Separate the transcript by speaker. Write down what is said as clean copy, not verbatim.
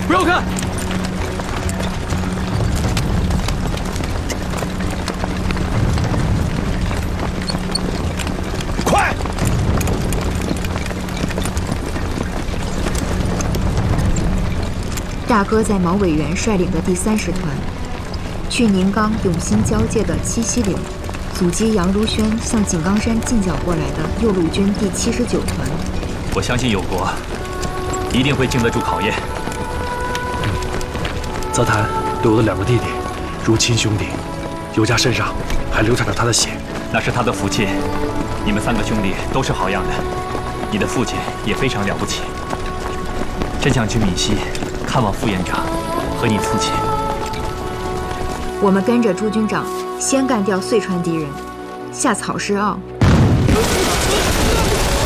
Speaker 1: 不要看！
Speaker 2: 快！
Speaker 3: 大哥在毛委员率领的第30团，去宁冈永兴交界的七溪岭，阻击杨如轩向井冈山进剿过来的右路军第79团。
Speaker 1: 我相信友国一定会经得住考验。
Speaker 4: 泽谭对我的2个弟弟如亲兄弟，尤家身上还流淌着他的血。
Speaker 1: 那是他的父亲，你们3个兄弟都是好样的，你的父亲也非常了不起。真想去闽西看望副营长和你父亲。
Speaker 3: 我们跟着朱军长先干掉遂川敌人，下草市坳。